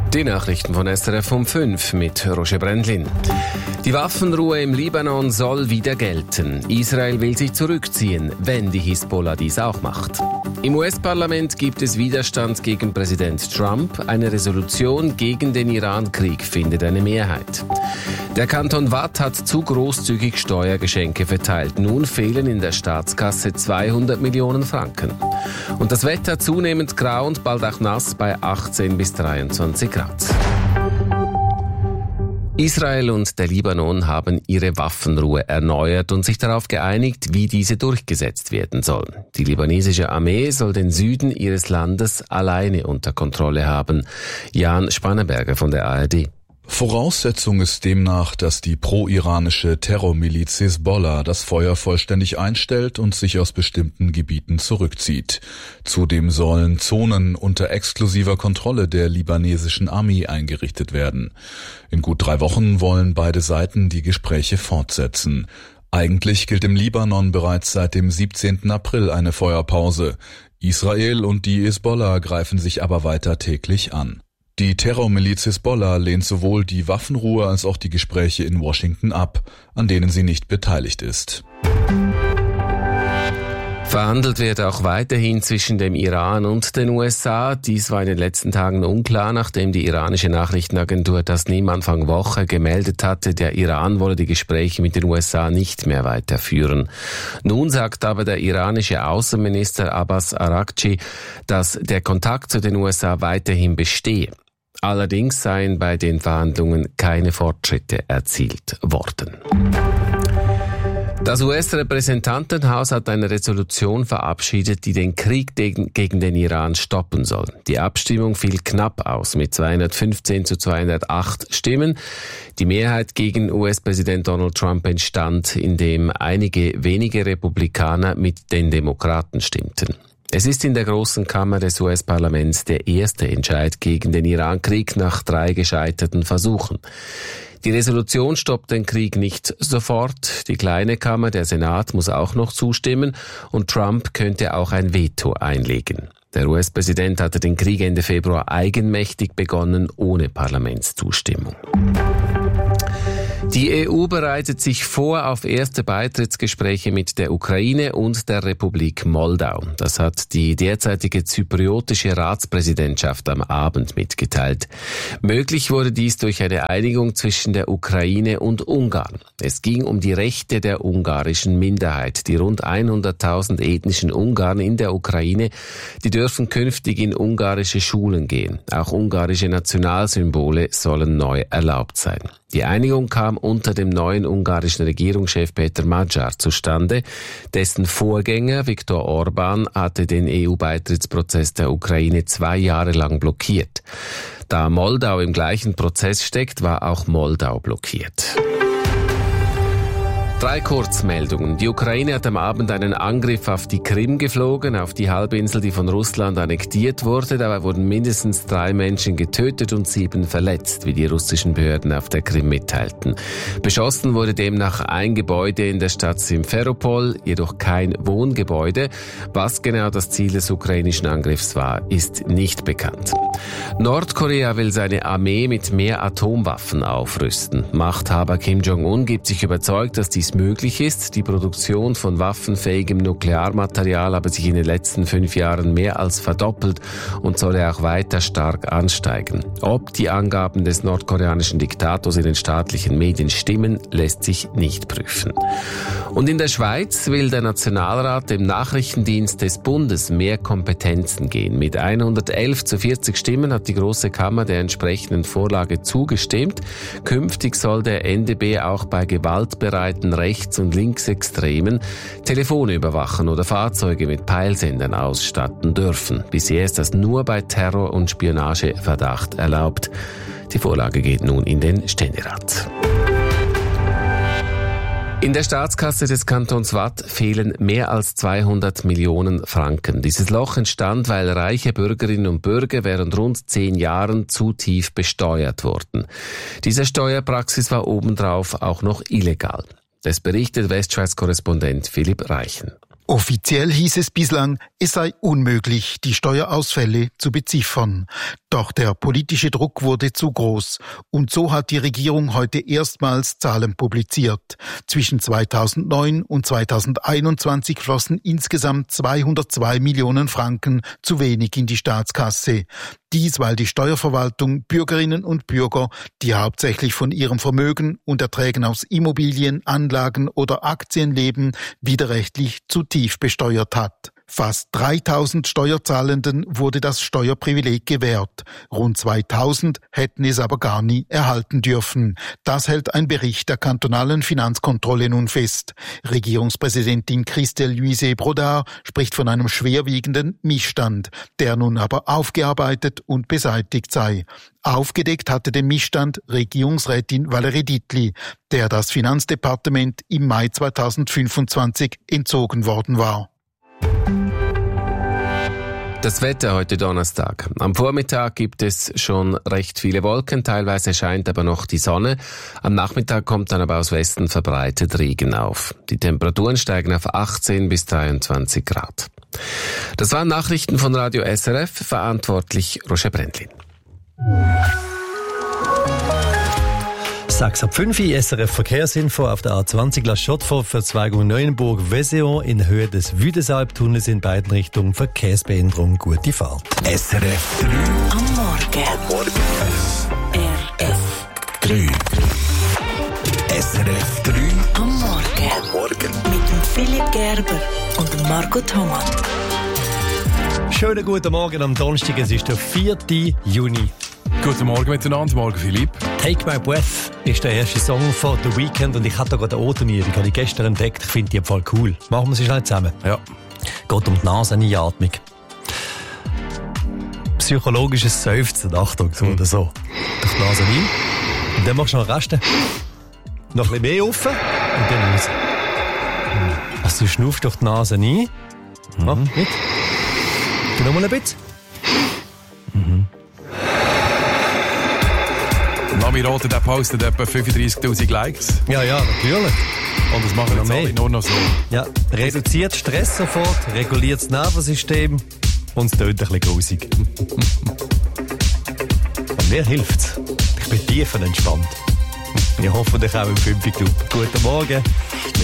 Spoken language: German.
Die Nachrichten von SRF um 5 mit Roger Brändlin. Die Waffenruhe im Libanon soll wieder gelten. Israel will sich zurückziehen, wenn die Hisbollah dies auch macht. Im US-Parlament gibt es Widerstand gegen Präsident Trump. Eine Resolution gegen den Iran-Krieg findet eine Mehrheit. Der Kanton Waadt hat zu großzügig Steuergeschenke verteilt. Nun fehlen in der Staatskasse 200 Millionen Franken. Und das Wetter zunehmend grau und bald auch nass bei 18 bis 23 Grad. Israel und der Libanon haben ihre Waffenruhe erneuert und sich darauf geeinigt, wie diese durchgesetzt werden soll. Die libanesische Armee soll den Süden ihres Landes alleine unter Kontrolle haben. Jan Spanneberger von der ARD. Voraussetzung ist demnach, dass die pro-iranische Terrormiliz Hisbollah das Feuer vollständig einstellt und sich aus bestimmten Gebieten zurückzieht. Zudem sollen Zonen unter exklusiver Kontrolle der libanesischen Armee eingerichtet werden. In gut 3 Wochen wollen beide Seiten die Gespräche fortsetzen. Eigentlich gilt im Libanon bereits seit dem 17. April eine Feuerpause. Israel und die Hisbollah greifen sich aber weiter täglich an. Die Terrormiliz Hisbollah lehnt sowohl die Waffenruhe als auch die Gespräche in Washington ab, an denen sie nicht beteiligt ist. Verhandelt wird auch weiterhin zwischen dem Iran und den USA. Dies war in den letzten Tagen unklar, nachdem die iranische Nachrichtenagentur Tasnim Anfang Woche gemeldet hatte, der Iran wolle die Gespräche mit den USA nicht mehr weiterführen. Nun sagt aber der iranische Außenminister Abbas Araghchi, dass der Kontakt zu den USA weiterhin bestehe. Allerdings seien bei den Verhandlungen keine Fortschritte erzielt worden. Das US-Repräsentantenhaus hat eine Resolution verabschiedet, die den Krieg gegen den Iran stoppen soll. Die Abstimmung fiel knapp aus mit 215 zu 208 Stimmen. Die Mehrheit gegen US-Präsident Donald Trump entstand, indem einige wenige Republikaner mit den Demokraten stimmten. Es ist in der großen Kammer des US-Parlaments der erste Entscheid gegen den Iran-Krieg nach 3 gescheiterten Versuchen. Die Resolution stoppt den Krieg nicht sofort. Die kleine Kammer, der Senat, muss auch noch zustimmen und Trump könnte auch ein Veto einlegen. Der US-Präsident hatte den Krieg Ende Februar eigenmächtig begonnen, ohne Parlamentszustimmung. Die EU bereitet sich vor auf erste Beitrittsgespräche mit der Ukraine und der Republik Moldau. Das hat die derzeitige zypriotische Ratspräsidentschaft am Abend mitgeteilt. Möglich wurde dies durch eine Einigung zwischen der Ukraine und Ungarn. Es ging um die Rechte der ungarischen Minderheit. Die rund 100.000 ethnischen Ungarn in der Ukraine, die dürfen künftig in ungarische Schulen gehen. Auch ungarische Nationalsymbole sollen neu erlaubt sein. Die Einigung kam unter dem neuen ungarischen Regierungschef Peter Magyar zustande. Dessen Vorgänger Viktor Orbán hatte den EU-Beitrittsprozess der Ukraine 2 Jahre lang blockiert. Da Moldau im gleichen Prozess steckt, war auch Moldau blockiert. 3 Kurzmeldungen. Die Ukraine hat am Abend einen Angriff auf die Krim geflogen, auf die Halbinsel, die von Russland annektiert wurde. Dabei wurden mindestens 3 Menschen getötet und 7 verletzt, wie die russischen Behörden auf der Krim mitteilten. Beschossen wurde demnach ein Gebäude in der Stadt Simferopol, jedoch kein Wohngebäude. Was genau das Ziel des ukrainischen Angriffs war, ist nicht bekannt. Nordkorea will seine Armee mit mehr Atomwaffen aufrüsten. Machthaber Kim Jong-un gibt sich überzeugt, dass dies möglich ist. Die Produktion von waffenfähigem Nuklearmaterial habe sich in den letzten 5 Jahren mehr als verdoppelt und solle auch weiter stark ansteigen. Ob die Angaben des nordkoreanischen Diktators in den staatlichen Medien stimmen, lässt sich nicht prüfen. Und in der Schweiz will der Nationalrat dem Nachrichtendienst des Bundes mehr Kompetenzen geben. Mit 111 zu 40 Stimmen hat die Große Kammer der entsprechenden Vorlage zugestimmt. Künftig soll der NDB auch bei gewaltbereiten Rechts- und Linksextremen Telefone überwachen oder Fahrzeuge mit Peilsendern ausstatten dürfen. Bisher ist das nur bei Terror- und Spionageverdacht erlaubt. Die Vorlage geht nun in den Ständerat. In der Staatskasse des Kantons Waadt fehlen mehr als 200 Millionen Franken. Dieses Loch entstand, weil reiche Bürgerinnen und Bürger während rund 10 Jahren zu tief besteuert wurden. Diese Steuerpraxis war obendrauf auch noch illegal. Das berichtet Westschweiz-Korrespondent Philipp Reichen. Offiziell hieß es bislang, es sei unmöglich, die Steuerausfälle zu beziffern. Doch der politische Druck wurde zu groß. Und so hat die Regierung heute erstmals Zahlen publiziert. Zwischen 2009 und 2021 flossen insgesamt 202 Millionen Franken zu wenig in die Staatskasse. Dies, weil die Steuerverwaltung Bürgerinnen und Bürger, die hauptsächlich von ihrem Vermögen und Erträgen aus Immobilien, Anlagen oder Aktien leben, widerrechtlich zu tief besteuert hat. Fast 3000 Steuerzahlenden wurde das Steuerprivileg gewährt. Rund 2000 hätten es aber gar nie erhalten dürfen. Das hält ein Bericht der kantonalen Finanzkontrolle nun fest. Regierungspräsidentin Christelle Luise Brodard spricht von einem schwerwiegenden Missstand, der nun aber aufgearbeitet und beseitigt sei. Aufgedeckt hatte den Missstand Regierungsrätin Valerie Dietli, der das Finanzdepartement im Mai 2025 entzogen worden war. Das Wetter heute Donnerstag. Am Vormittag gibt es schon recht viele Wolken, teilweise scheint aber noch die Sonne. Am Nachmittag kommt dann aber aus Westen verbreitet Regen auf. Die Temperaturen steigen auf 18 bis 23 Grad. Das waren Nachrichten von Radio SRF, verantwortlich Roger Brändlin. 6 ab 5 SRF Verkehrsinfo auf der A20 La Chaux-de-Fonds für Verzweigung Neuenburg-Weseon in Höhe des Wüdesalbtunnels in beiden Richtungen Verkehrsbehinderung. Gute Fahrt. SRF 3 am Morgen. SRF 3. SRF 3 am Morgen. Mit dem Philipp Gerber und dem Marco Thomas. Schönen guten Morgen am Donnerstag, es ist der 4. Juni. Guten Morgen miteinander, morgen Philipp. Take My Breath ist der erste Song von The Weeknd und ich hatte da gerade eine O-Turnierung, habe ich gestern entdeckt. Ich finde die voll cool. Machen wir sie schnell zusammen. Ja. Geht um die Naseneinatmung. Psychologisches Seufzen, Achtung, so oder so. Durch die Nase ein. Und dann machst du noch den Rest. Noch ein bisschen mehr offen und dann raus. Also du schnaufst durch die Nase ein. Mach mit. Dann noch mal ein bisschen. Nami Rote, der postet etwa 35'000 Likes. Ja, natürlich. Und das machen jetzt alle nur noch so. Ja, reduziert Stress sofort, reguliert das Nervensystem und es tönt ein bisschen grusig. Und mir hilft's. Ich bin tief entspannt. Ich hoffe, dich auch im 5. Club. Guten Morgen.